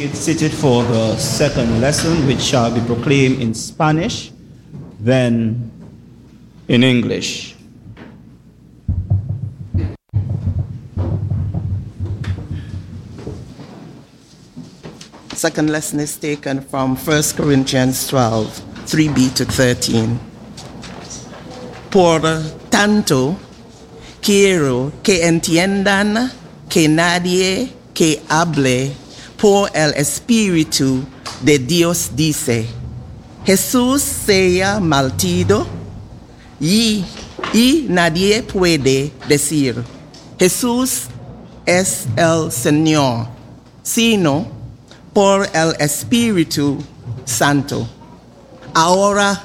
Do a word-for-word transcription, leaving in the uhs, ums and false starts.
be seated for the second lesson, which shall be proclaimed in Spanish, then in English. Second lesson is taken from First Corinthians twelve, three b to thirteen. Por tanto, quiero que entiendan que nadie que hable por el Espíritu de Dios dice, Jesús sea maldito, y, y nadie puede decir, Jesús es el Señor, sino por el Espíritu Santo. Ahora